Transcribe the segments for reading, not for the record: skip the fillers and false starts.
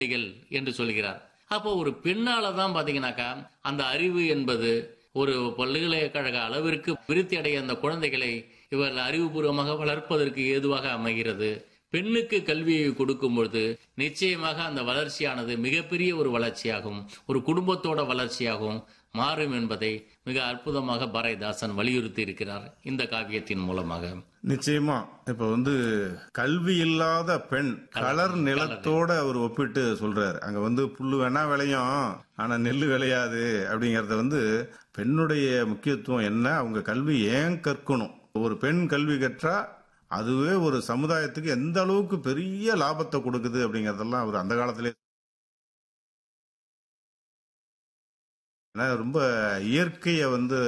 என்று சொல்கிறார். அப்போ ஒரு பெண்ணால தான் பாத்தீங்கன்னாக்கா அந்த அறிவு என்பது ஒரு பல்கலைக்கழக அளவிற்கு விருத்தி அடைய அந்த குழந்தைகளை இவர்கள் அறிவுபூர்வமாக வளர்ப்பதற்கு ஏதுவாக அமைகிறது. பெண்ணுக்கு கல்வியை கொடுக்கும் பொழுது நிச்சயமாக அந்த வளர்ச்சியானது மிகப்பெரிய ஒரு வளர்ச்சியாகும், ஒரு குடும்பத்தோட வளர்ச்சியாகவும் மாறும் என்பதை மிக அற்புதமாக பாரதிதாசன் வலியுறுத்தி இருக்கிறார் இந்த காவியத்தின் மூலமாக. நிச்சயமா இப்ப கல்வி இல்லாத பெண் கலர் நிலத்தோட அவர் ஒப்பிட்டு சொல்றாரு. அங்க புல்லு வேணா விளையும், ஆனா நெல்லு விளையாது அப்படிங்கறத பெண்ணுடைய முக்கியத்துவம் என்ன, அவங்க கல்வி ஏன் கற்கணும், ஒரு பெண் கல்வி கற்றா அதுவே ஒரு சமுதாயத்துக்கு எந்த அளவுக்கு பெரிய லாபத்தை கொடுக்குது அப்படிங்கறதெல்லாம் அவர் அந்த காலத்திலே ரொம்ப இயற்கைய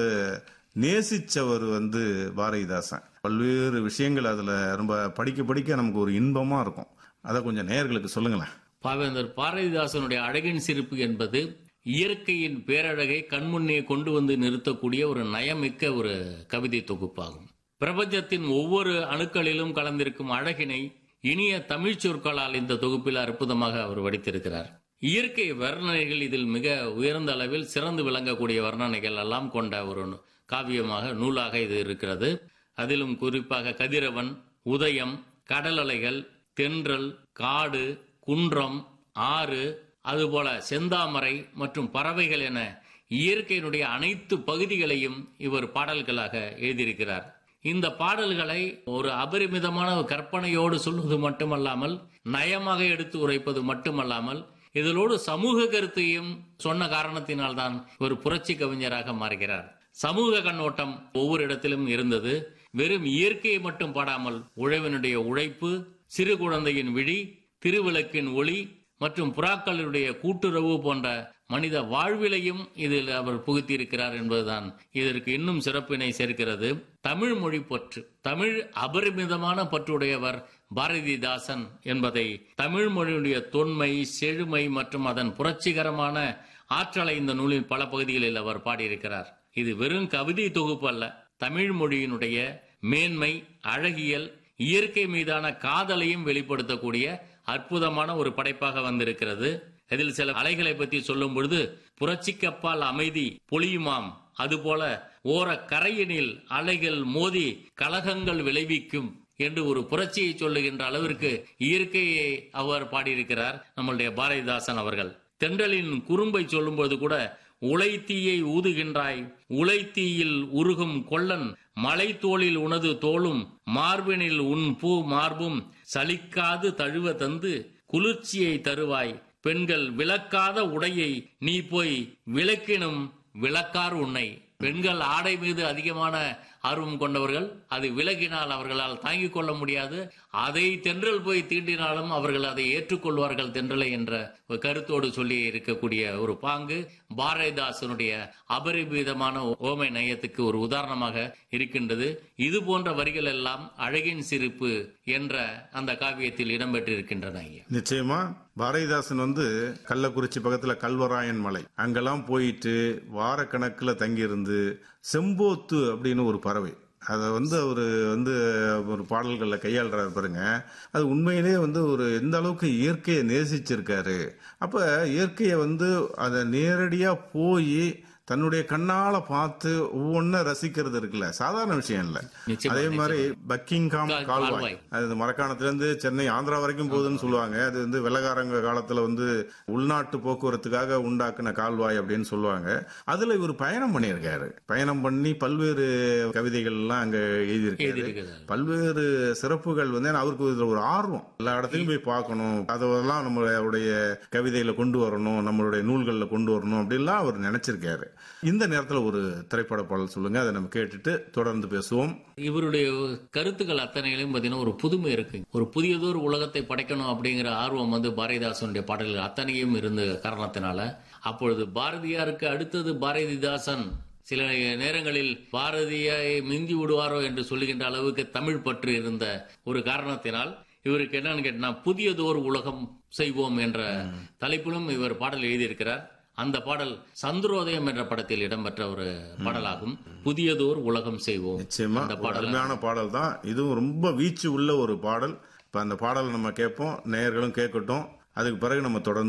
நேசிச்சவர் பாரதிதாசன். பல்வேறு விஷயங்கள் அதுல ரொம்ப படிக்க படிக்க நமக்கு ஒரு இன்பமா இருக்கும். அத கொஞ்சம் நேயர்களுக்கு சொல்லுங்களேன். பாவேந்தர் பாரதிதாசனுடைய அழகின் சிரிப்பு என்பது இயற்கையின் பேரழகை கண்முன்னே கொண்டு வந்து நிறுத்தக்கூடிய ஒரு நயமிக்க ஒரு கவிதை தொகுப்பாகும். பிரபஞ்சத்தின் ஒவ்வொரு அணுக்களிலும் கலந்திருக்கும் அழகினை இனிய தமிழ் சொற்களால் இந்த தொகுப்பில் அற்புதமாக அவர் வடித்திருக்கிறார். இயற்கை வர்ணனைகள் இதில் மிக உயர்ந்த அளவில் சிறந்து விளங்கக்கூடிய வர்ணனைகள் எல்லாம் கொண்ட ஒரு காவியமாக நூலாக இது இருக்கிறது. அதிலும் குறிப்பாக கதிரவன், உதயம், கடல் அலைகள், தென்றல், காடு, குன்றம், ஆறு, அதுபோல செந்தாமரை மற்றும் பறவைகள் என இயற்கையினுடைய அனைத்து பகுதிகளையும் இவர் பாடல்களாக எழுதியிருக்கிறார். இந்த பாடல்களை ஒரு அபரிமிதமான கற்பனையோடு சொல்வது மட்டுமல்லாமல் நயமாக எடுத்து உரைப்பது மட்டுமல்லாமல் இதனோடு சமூக கருத்தையும் சொன்ன காரணத்தினால்தான் ஒரு புரட்சி கவிஞராக மாறுகிறார். சமூக கண்ணோட்டம் ஒவ்வொரு இடத்திலும் இருந்தது. வெறும் இயற்கையை மட்டும் பாடாமல் உழவனுடைய உழைப்பு, சிறு குழந்தையின் விழி, திருவிளக்கின் ஒளி மற்றும் புறாக்களுடைய கூட்டுறவு போன்ற மனித வாழ்விலையும் இதில் அவர் புகுத்தியிருக்கிறார் என்பதுதான் இதற்கு இன்னும் சிறப்பினை சேர்க்கிறது. தமிழ் மொழி பற்று, தமிழ் அபரிமிதமான பற்றுடையவர் பாரதிதாசன் என்பதை தமிழ் மொழியுடைய தொன்மை, செழுமை மற்றும் அதன் புரட்சிகரமான ஆற்றலை இந்த நூலின் பல பகுதிகளில் அவர் பாடியிருக்கிறார். இது வெறும் கவிதை தொகுப்பு அல்ல, தமிழ் மொழியினுடைய மேன்மை, அழகியல், இயற்கை மீதான காதலையும் வெளிப்படுத்தக்கூடிய அற்புதமான ஒரு படைப்பாக வந்திருக்கிறது. இதில் சில அலைகளை பற்றி சொல்லும் பொழுது, புரட்சிக்கப்பால் அமைதி பொழியுமாம், அதுபோல ஓர கரையினில் அலைகள் மோதி கலகங்கள் விளைவிக்கும் என்று ஒரு புரட்சியை சொல்லுகின்ற அளவிற்கு இயற்கையை அவர் பாடியிருக்கிறார் நம்முடைய பாரதிதாசன் அவர்கள். தென்றலின் குறும்பை சொல்லும்போது கூட, உலைத்தீயை ஊதுகின்றாய், உலைத்தீயில் உருகும் கொள்ளன், மலை தோளில் உனது தோளும், மார்பினில் உன் பூ மார்பும், சலிக்காது தழுவ தந்து குளிர்ச்சியை தருவாய், பெண்கள் விளக்காத உடையை நீ போய் விளக்கினும் விளக்கார் உன்னை. பெண்கள் ஆடை மீது அதிகமான ஆர்வம் கொண்டவர்கள், அது விலகினால் அவர்களால் தாங்கிக் கொள்ள முடியாது, அதை தென்றல் போய் தீண்டினாலும் அவர்கள் அதை ஏற்றுக்கொள்வார்கள் தென்றலை என்ற ஒரு கருத்தோடு சொல்லி இருக்கக்கூடிய ஒரு பாங்கு பாரதிதாசனுடைய அபரிமிதமான ஓமை நயத்துக்கு ஒரு உதாரணமாக இருக்கின்றது. இது போன்ற வரிகள் எல்லாம் அழகின் சிரிப்பு என்ற அந்த காவியத்தில் இடம்பெற்றிருக்கின்றன. நிச்சயமா பாரதிதாசன் கள்ளக்குறிச்சி பக்கத்துல கல்வராயன் மலை அங்கெல்லாம் போயிட்டு வாரக்கணக்கில் தங்கியிருந்து செம்போத்து அப்படின்னு ஒரு பறவை, அதை அவரு ஒரு பாடல்கள்ல கையாளுறாரு பாருங்க. அது உண்மையிலே ஒரு எந்த அளவுக்கு இயற்கையை நேசிச்சிருக்காரு. அப்ப இயற்கையை அதை நேரடியா போய் தன்னுடைய கண்ணால பார்த்து ஒவ்வொன்ன ரசிக்கிறது இருக்குல்ல, சாதாரண விஷயம் இல்ல. அதே மாதிரி பக்கிங்ஹாம் கால்வாய், அது மரக்காணத்திலிருந்து சென்னை ஆந்திரா வரைக்கும் போகுதுன்னு சொல்லுவாங்க. அது வெள்ளக்காரங்க காலத்துல உள்நாட்டு போக்குவரத்துக்காக உண்டாக்குன கால்வாய் அப்படின்னு சொல்லுவாங்க. அதுல இவர் பயணம் பண்ணியிருக்காரு. பயணம் பண்ணி பல்வேறு கவிதைகள் எல்லாம் அங்க எழுதியிருக்காரு. பல்வேறு சிறப்புகள் அவருக்கு இதுல ஒரு ஆர்வம், எல்லா இடத்துக்கும் போய் பார்க்கணும், அதெல்லாம் நம்மளுடைய கவிதையில கொண்டு வரணும், நம்மளுடைய நூல்கள்ல கொண்டு வரணும் அப்படின்லாம் அவர் நினைச்சிருக்காரு. இந்த நேரத்தில் ஒரு திரைப்பட பாடல் சொல்லுங்க, அதை நம்ம கேட்டுட்டு தொடர்ந்து பேசுவோம். இவருடைய கருத்துக்கள் அத்தனையிலும் பாத்தீங்கன்னா ஒரு புதுமை இருக்கு. ஒரு புதியதொரு உலகத்தை படைக்கணும் அப்படிங்கிற ஆர்வம் பாரதிதாசனுடைய பாடல்கள் அத்தனையும் இருந்த காரணத்தினால, அப்பொழுது பாரதியாருக்கு அடுத்தது பாரதிதாசன் சில நேரங்களில் பாரதியை மிந்தி விடுவாரோ என்று சொல்லுகின்ற அளவுக்கு தமிழ் பற்று இருந்த ஒரு காரணத்தினால் இவருக்கு என்னன்னு கேட்டா புதியதோர் உலகம் செய்வோம் என்ற தலைப்பிலும் இவர் பாடல் எழுதியிருக்கிறார். அந்த பாடல் சந்திரோதயம் என்ற படத்தில் இடம்பெற்ற ஒரு பாடலாகும். புதியதோர் உலகம் செய்வோம். நிச்சயமா அருமையான பாடல் தான். இதுவும் ரொம்ப வீச்சு உள்ள ஒரு பாடல். இப்ப அந்த பாடல் நம்ம கேட்போம், நேயர்களும் கேட்கட்டும். அதுக்கு பிறகு நம்ம தொடர்ந்து